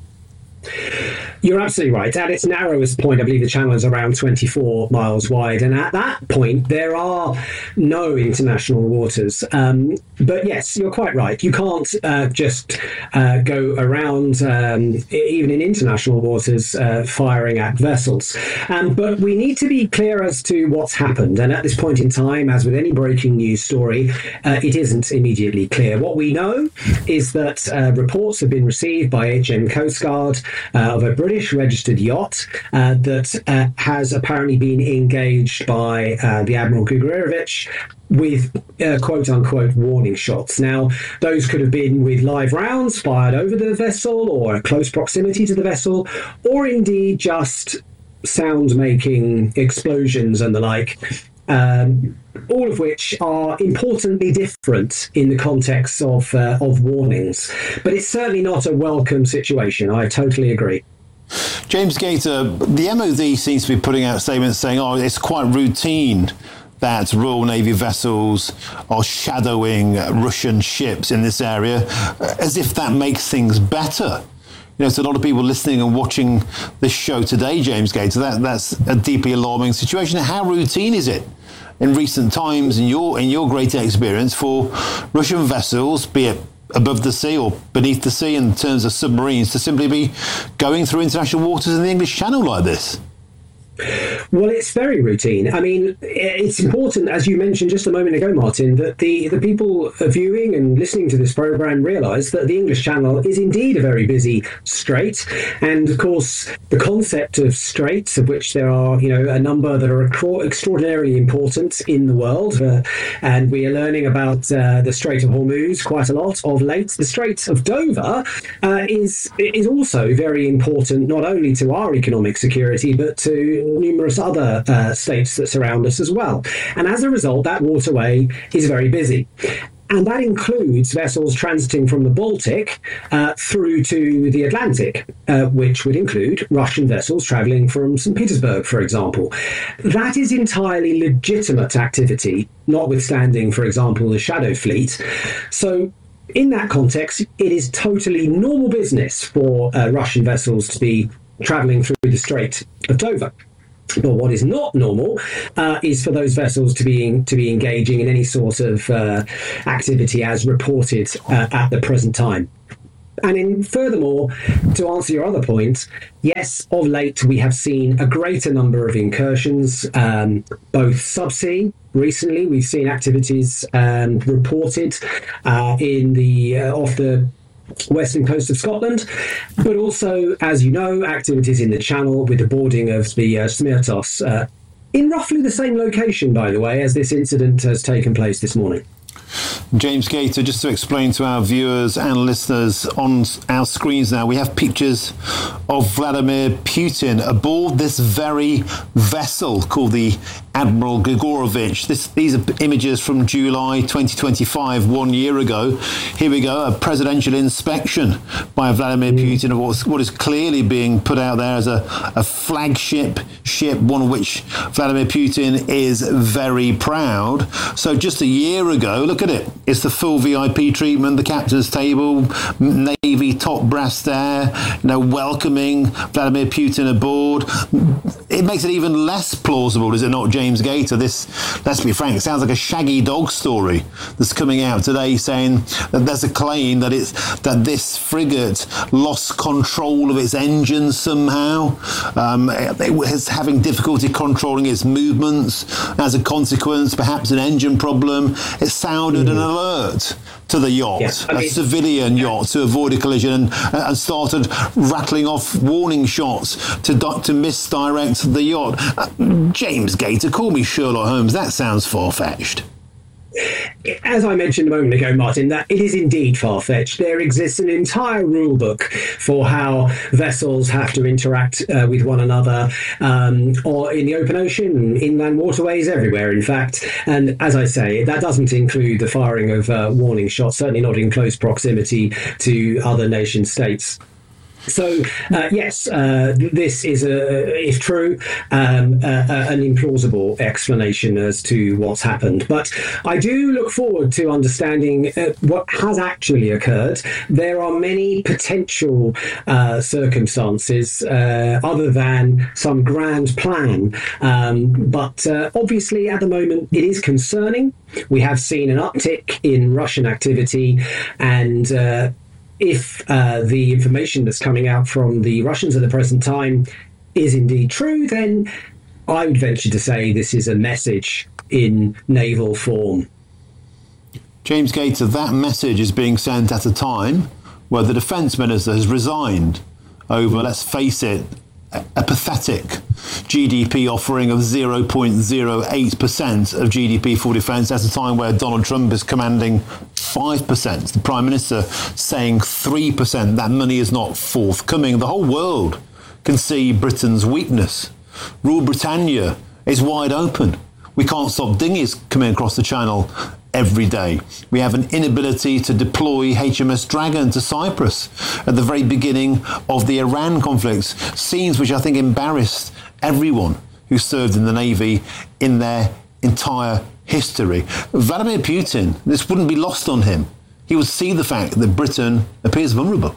You're absolutely right. At its narrowest point, I believe the channel is around twenty-four miles wide. And at that point, there are no international waters. Um, but yes, you're quite right. You can't uh, just uh, go around, um, even in international waters, uh, firing at vessels. Um, but we need to be clear as to what's happened. And at this point in time, as with any breaking news story, uh, it isn't immediately clear. What we know is that uh, reports have been received by H M Coast Guard uh, of a British registered yacht uh, that uh, has apparently been engaged by uh, the Admiral Grigorievich with uh, quote-unquote warning shots. Now, those could have been with live rounds fired over the vessel or close proximity to the vessel, or indeed just sound-making explosions and the like. Um, all of which are importantly different in the context of uh, of warnings. But it's certainly not a welcome situation. I totally agree. James Gator, the M O D seems to be putting out statements saying, oh, it's quite routine that Royal Navy vessels are shadowing Russian ships in this area, as if that makes things better. You know, so a lot of people listening and watching this show today, James Gator, that, that's a deeply alarming situation. How routine is it in recent times, in your in your great experience, for Russian vessels, be it above the sea or beneath the sea in terms of submarines, to simply be going through international waters in the English Channel like this? Well, it's very routine. I mean, it's important, as you mentioned just a moment ago, Martin, that the, the people viewing and listening to this programme realise that the English Channel is indeed a very busy strait. And, of course, the concept of straits, of which there are, you know, a number that are extraordinarily important in the world, uh, and we are learning about uh, the Strait of Hormuz quite a lot of late. The Strait of Dover uh, is, is also very important, not only to our economic security, but to numerous other uh, states that surround us as well. And as a result, that waterway is very busy. And that includes vessels transiting from the Baltic uh, through to the Atlantic, uh, which would include Russian vessels travelling from Saint Petersburg, for example. That is entirely legitimate activity, notwithstanding, for example, the Shadow Fleet. So in that context, it is totally normal business for uh, Russian vessels to be travelling through the Strait of Dover. But what is not normal uh, is for those vessels to be to be engaging in any sort of uh, activity as reported uh, at the present time. And in, furthermore, to answer your other point, yes, of late we have seen a greater number of incursions, um, both subsea. Recently, we've seen activities um, reported uh, in the uh, off the western coast of Scotland, but also, as you know, activities in the Channel with the boarding of the uh, Smirtos uh, in roughly the same location, by the way, as this incident has taken place this morning. James Gator, just to explain to our viewers and listeners, on our screens now we have pictures of Vladimir Putin aboard this very vessel called the Admiral Grigorovich. This, these are images from July twenty twenty-five, one year ago. Here we go, a presidential inspection by Vladimir mm. Putin of what's, what is clearly being put out there as a, a flagship ship, one of which Vladimir Putin is very proud. So just a year ago, look at it. It's the full V I P treatment, the captain's table, Navy top brass there, you know, welcoming Vladimir Putin aboard. It makes it even less plausible, does it not, James Gator? This, let's be frank, sounds like a Shaggy Dog story that's coming out today, saying that there's a claim that it's that this frigate lost control of its engines somehow. Um, it was having difficulty controlling its movements. As a consequence, perhaps an engine problem. It sounded mm. an alert to the yacht, yeah, I mean, a civilian yeah. yacht, to avoid a collision, and, and started rattling off warning shots to to misdirect the yacht. Uh, James Gator, call me Sherlock Holmes. That sounds far-fetched. As I mentioned a moment ago, Martin, that it is indeed far-fetched. There exists an entire rule book for how vessels have to interact uh, with one another, um, or in the open ocean, inland waterways, everywhere, in fact. And as I say, that doesn't include the firing of uh, warning shots, certainly not in close proximity to other nation states. So, uh, yes, uh, this is, a, if true, um, uh, uh, an implausible explanation as to what's happened. But I do look forward to understanding uh, what has actually occurred. There are many potential uh, circumstances uh, other than some grand plan. Um, but uh, obviously, at the moment, it is concerning. We have seen an uptick in Russian activity, and uh, if uh, the information that's coming out from the Russians at the present time is indeed true, then I would venture to say this is a message in naval form. James Gator, that message is being sent at a time where the defence minister has resigned over, let's face it, a pathetic G D P offering of zero point zero eight percent of G D P for defence at a time where Donald Trump is commanding five percent. The Prime Minister saying three percent. That money is not forthcoming. The whole world can see Britain's weakness. Rule Britannia is wide open. We can't stop dinghies coming across the channel every day. We have an inability to deploy H M S Dragon to Cyprus at the very beginning of the Iran conflict. Scenes which I think embarrassed everyone who served in the Navy in their entire history. Vladimir Putin, this wouldn't be lost on him. He would see the fact that Britain appears vulnerable.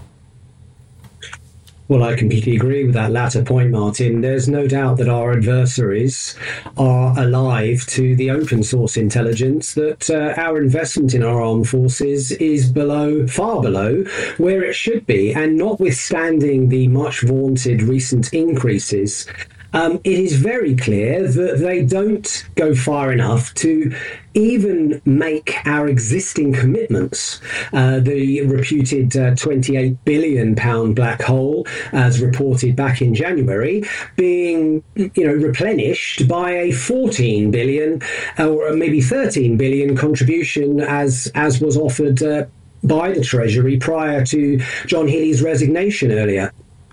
Well, I completely agree with that latter point, Martin. There's no doubt that our adversaries are alive to the open source intelligence that uh, our investment in our armed forces is below, far below, where it should be. And notwithstanding the much vaunted recent increases, um, it is very clear that they don't go far enough to even make our existing commitments. Uh, the reputed uh, twenty-eight billion pound black hole, as reported back in January, being you know replenished by a fourteen billion or maybe thirteen billion contribution, as as was offered uh, by the Treasury prior to John Healey's resignation earlier.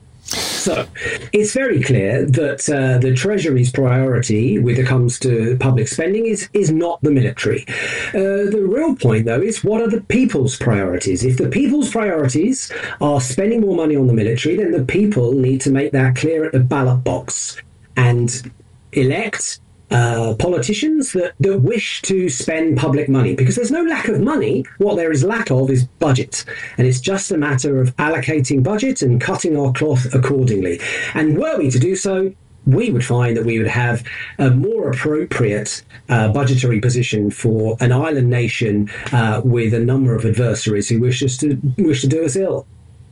So it's very clear that uh, the Treasury's priority when it comes to public spending is, is not the military. Uh, the real point, though, is what are the people's priorities? If the people's priorities are spending more money on the military, then the people need to make that clear at the ballot box and elect Uh, politicians that, that wish to spend public money, because there's no lack of money. What there is lack of is budget, and it's just a matter of allocating budget and cutting our cloth accordingly. And were we to do so, we would find that we would have a more appropriate uh, budgetary position for an island nation uh, with a number of adversaries who wish us to wish to do us ill.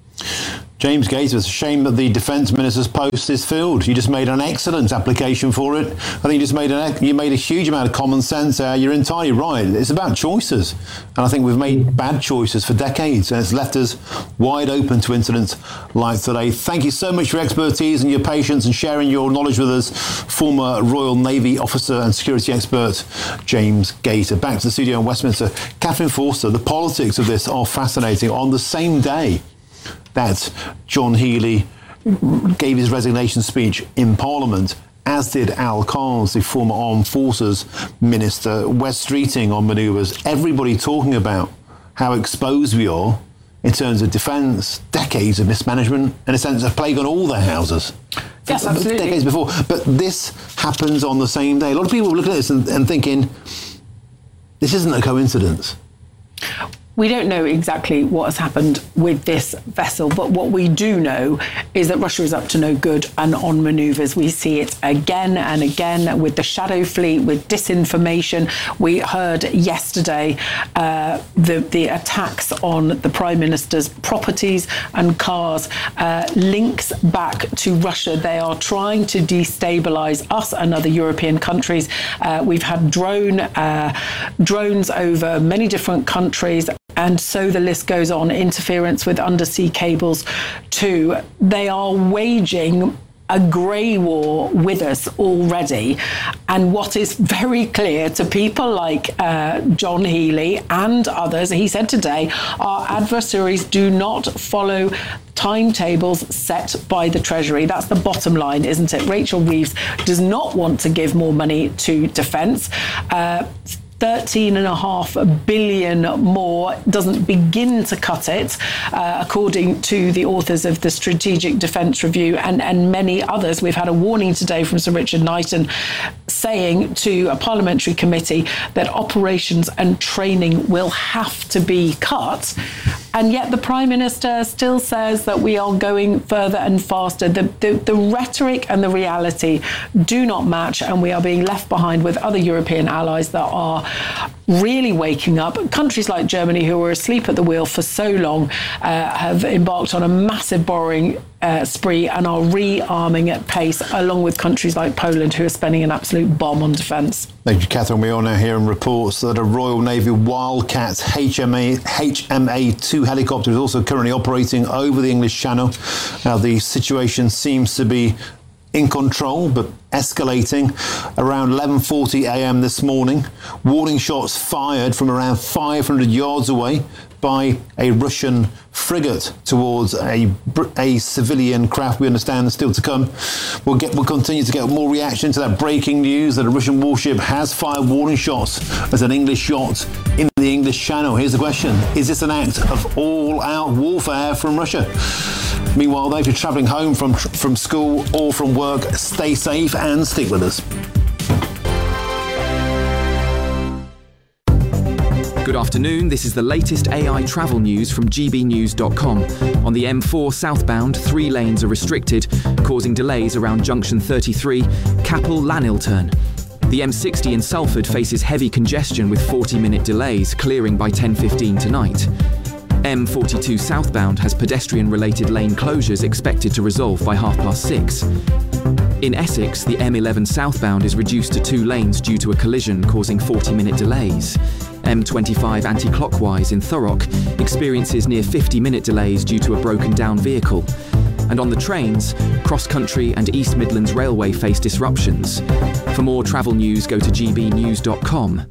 James Gates, it's a shame that the Defence Minister's post is filled. You just made an excellent application for it. I think you just made an you made a huge amount of common sense. Uh, you're entirely right. It's about choices, and I think we've made bad choices for decades, and it's left us wide open to incidents like today. Thank you so much for your expertise and your patience and sharing your knowledge with us, former Royal Navy officer and security expert James Gates. Back to the studio in Westminster, Catherine Forster. The politics of this are fascinating. On the same day that John Healey gave his resignation speech in Parliament, as did Al Carnes, the former Armed Forces Minister, West Streeting on manoeuvres, everybody talking about how exposed we are in terms of defence, decades of mismanagement, in a sense, a plague on all their houses. Yes, absolutely. Decades before. But this happens on the same day. A lot of people are looking at this and, and thinking, this isn't a coincidence. We don't know exactly what has happened with this vessel, but what we do know is that Russia is up to no good and on manoeuvres. We see it again and again with the shadow fleet, with disinformation. We heard yesterday uh, the, the attacks on the Prime Minister's properties and cars, uh, links back to Russia. They are trying to destabilise us and other European countries. Uh, we've had drone uh, drones over many different countries. And so the list goes on, interference with undersea cables too. They are waging a grey war with us already. And what is very clear to people like uh, John Healey and others, he said today, our adversaries do not follow timetables set by the Treasury. That's the bottom line, isn't it? Rachel Reeves does not want to give more money to defence. Uh, thirteen and a half billion more doesn't begin to cut it, uh, according to the authors of the Strategic Defence Review and, and many others. We've had a warning today from Sir Richard Knighton saying to a parliamentary committee that operations and training will have to be cut. And yet the Prime Minister still says that we are going further and faster. The, the, the rhetoric and the reality do not match, and we are being left behind with other European allies that are really waking up. Countries like Germany, who were asleep at the wheel for so long, uh, have embarked on a massive borrowing uh, spree and are rearming at pace, along with countries like Poland, who are spending an absolute bomb on defence. Thank you, Catherine. We are now hearing reports that a Royal Navy Wildcat H M A H M A two helicopter is also currently operating over the English Channel. Now, the situation seems to be in control, but escalating. Around eleven forty a m this morning, warning shots fired from around five hundred yards away by a Russian frigate towards a a civilian craft. We understand still to come. We'll get we'll continue to get more reaction to that breaking news that a Russian warship has fired warning shots as an English yacht in the English Channel. Here's the question: is this an act of all-out warfare from Russia? Meanwhile, though, if you're travelling home from from school or from work, stay safe and stick with us. Good afternoon, this is the latest A I travel news from g b news dot com. On the M four southbound, three lanes are restricted, causing delays around junction thirty-three, Capel-Llanilturn. The M sixty in Salford faces heavy congestion with forty minute delays, clearing by ten fifteen tonight. M forty-two southbound has pedestrian-related lane closures expected to resolve by half past six. In Essex, the M eleven southbound is reduced to two lanes due to a collision causing forty-minute delays. M twenty-five anti-clockwise in Thurrock experiences near fifty-minute delays due to a broken-down vehicle. And on the trains, Cross Country and East Midlands Railway face disruptions. For more travel news, go to g b news dot com.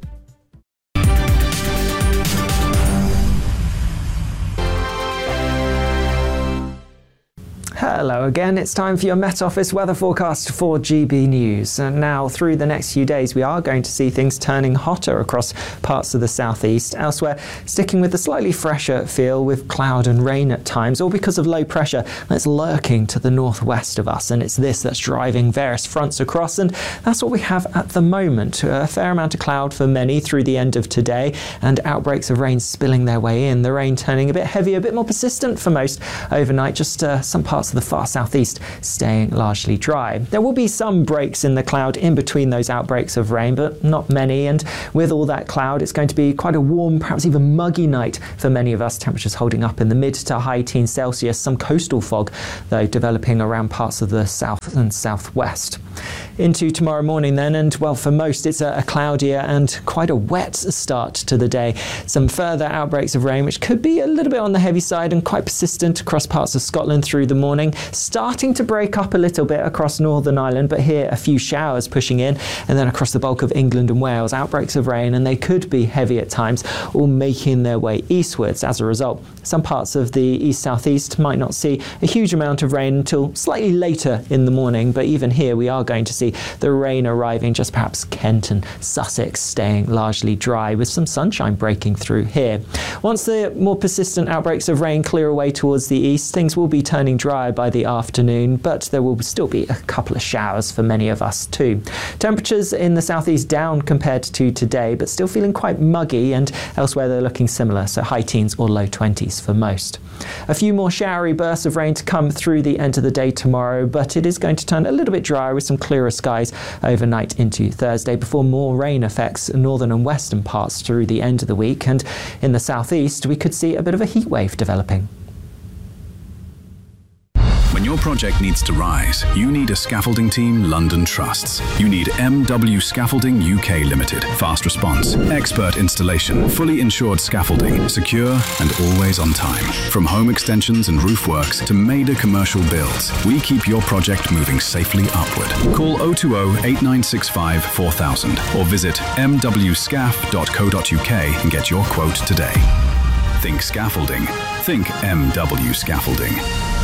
Hello again, it's time for your Met Office weather forecast for G B News. And now, through the next few days, we are going to see things turning hotter across parts of the southeast. Elsewhere, sticking with the slightly fresher feel with cloud and rain at times, all because of low pressure that's lurking to the northwest of us. And it's this that's driving various fronts across, and that's what we have at the moment. A fair amount of cloud for many through the end of today, and outbreaks of rain spilling their way in. The rain turning a bit heavier, a bit more persistent for most overnight, just uh, some parts of the far southeast staying largely dry. There will be some breaks in the cloud in between those outbreaks of rain, but not many, and with all that cloud it's going to be quite a warm, perhaps even muggy night for many of us. Temperatures holding up in the mid to high teens Celsius, some coastal fog though developing around parts of the south and southwest. Into tomorrow morning then, and well, for most it's a, a cloudier and quite a wet start to the day. Some further outbreaks of rain which could be a little bit on the heavy side and quite persistent across parts of Scotland through the morning, starting to break up a little bit across Northern Ireland, but here a few showers pushing in, and then across the bulk of England and Wales, outbreaks of rain, and they could be heavy at times, all making their way eastwards. As a result, some parts of the east-southeast might not see a huge amount of rain until slightly later in the morning, but even here we are going to see the rain arriving, just perhaps Kent and Sussex staying largely dry with some sunshine breaking through here. Once the more persistent outbreaks of rain clear away towards the east, things will be turning dry by the afternoon, but there will still be a couple of showers for many of us too. Temperatures in the southeast down compared to today, but still feeling quite muggy, and elsewhere they're looking similar, so high teens or low twenties for most. A few more showery bursts of rain to come through the end of the day tomorrow, but it is going to turn a little bit drier with some clearer skies overnight into Thursday before more rain affects northern and western parts through the end of the week, and in the southeast we could see a bit of a heat wave developing. When your project needs to rise, you need a scaffolding team London trusts. You need M W Scaffolding U K Limited. Fast response, expert installation, fully insured scaffolding, secure and always on time. From home extensions and roof works to major commercial builds, we keep your project moving safely upward. Call oh two oh, eight nine six five, four thousand or visit m w scaff dot co dot u k and get your quote today. Think scaffolding. Think M W Scaffolding.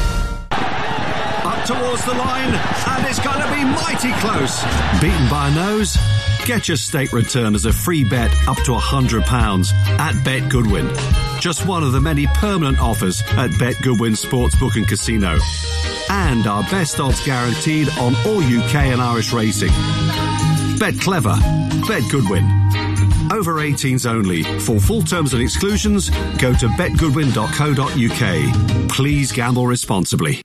Up towards the line, and it's going to be mighty close. Beaten by a nose? Get your stake return as a free bet up to one hundred pounds at Bet Goodwin. Just one of the many permanent offers at Bet Goodwin Sportsbook and Casino. And our best odds guaranteed on all U K and Irish racing. Bet clever. Bet Goodwin. Over eighteens only. For full terms and exclusions, go to bet goodwin dot co dot u k. Please gamble responsibly.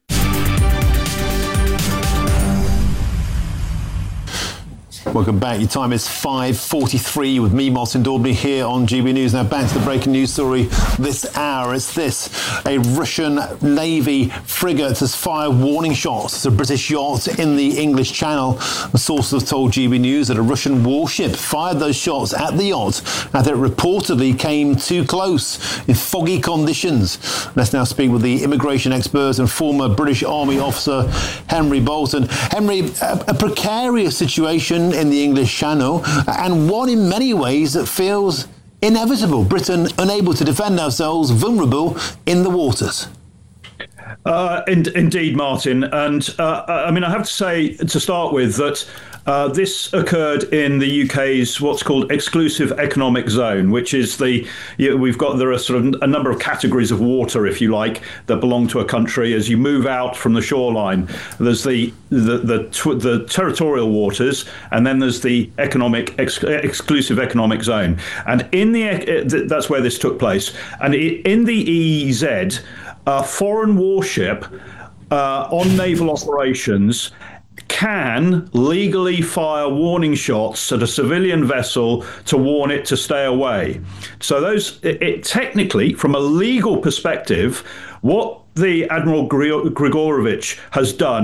Welcome back. Your time is five forty-three with me, Martin Daubney, here on G B News. Now back to the breaking news story this hour. It's this. A Russian Navy frigate has fired warning shots at a British yacht in the English Channel. The sources have told G B News that a Russian warship fired those shots at the yacht as it reportedly came too close in foggy conditions. Let's now speak with the immigration expert and former British Army officer, Henry Bolton. Henry, a, a precarious situation in the English Channel, and one in many ways that feels inevitable. Britain unable to defend ourselves, vulnerable in the waters. Uh, in, indeed, Martin. And uh, I mean, I have to say to start with that uh, this occurred in the U K's what's called exclusive economic zone, which is the you know, we've got there are sort of a number of categories of water, if you like, that belong to a country. As you move out from the shoreline, there's the the the, tw- the territorial waters, and then there's the economic ex- exclusive economic zone. And in the uh, that's where this took place. And it, in the E E Z, a foreign warship uh, on naval operations can legally fire warning shots at a civilian vessel to warn it to stay away. So those, it, it technically, from a legal perspective, what the Admiral Grigorovich has done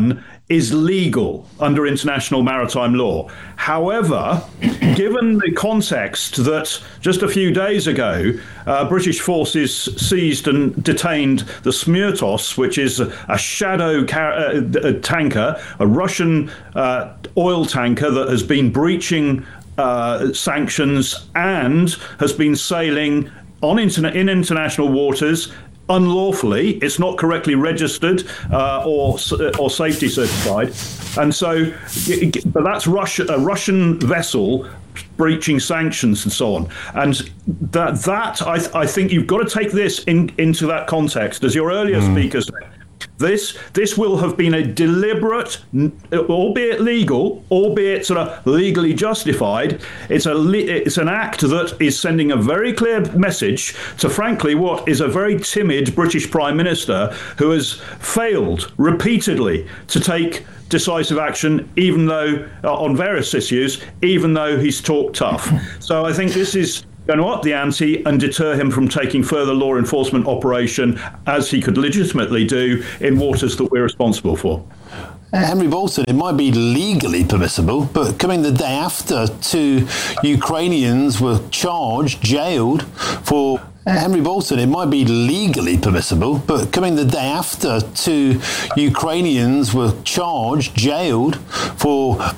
is legal under international maritime law. However, given the context that just a few days ago, uh, British forces seized and detained the Smyrtos, which is a, a shadow car- uh, a tanker, a Russian uh, oil tanker that has been breaching uh, sanctions and has been sailing on interna- in international waters unlawfully. It's not correctly registered uh, or or safety certified, and so but that's Russia, a Russian vessel breaching sanctions and so on. And that that I, th- I think you've got to take this in, into that context, as your earlier mm. speaker said. This this will have been a deliberate, albeit legal, albeit sort of legally justified. It's a it's an act that is sending a very clear message to, frankly, what is a very timid British Prime Minister who has failed repeatedly to take decisive action, even though uh, on various issues, even though he's talked tough. So I think this is going to up the ante and deter him from taking further law enforcement operation, as he could legitimately do in waters that we're responsible for. Henry Bolton, it might be legally permissible, but coming the day after, two Ukrainians were charged, jailed for Henry Bolton, it might be legally permissible, but coming the day after, two Ukrainians were charged, jailed for